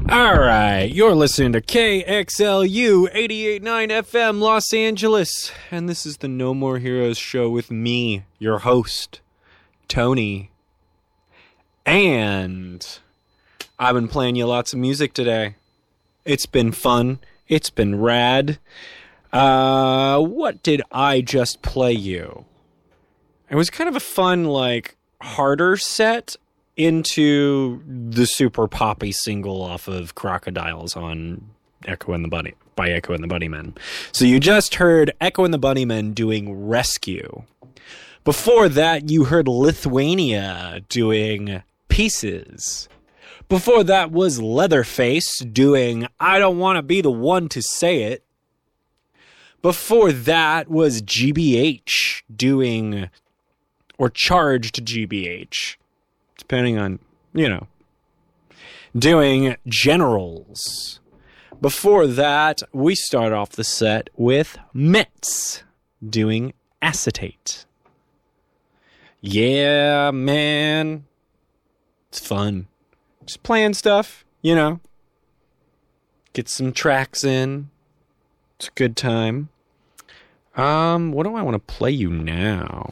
All right, you're listening to KXLU 88.9 FM Los Angeles, and this is the No More Heroes show with me, your host, Tony. And I've been playing you lots of music today. It's been fun. It's been rad. What did I just play you? It was kind of a fun, harder set into the super poppy single off of Crocodiles on Echo and the Bunny by Echo and the Bunnymen. So you just heard Echo and the Bunnymen doing Rescue. Before that, you heard Lithuania doing Pieces. Before that was Leatherface doing I Don't Want to Be the One to Say It. Before that was GBH doing, or Charged GBH, depending on, doing Generals. Before that, we start off the set with Metz doing Acetate. Yeah, man. It's fun. Just playing stuff, Get some tracks in. It's a good time. What do I want to play you now?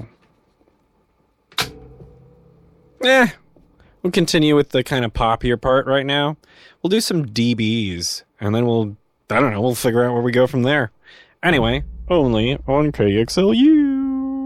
We'll continue with the kind of poppier part right now. We'll do some DBs, and then we'll figure out where we go from there. Anyway, only on KXLU.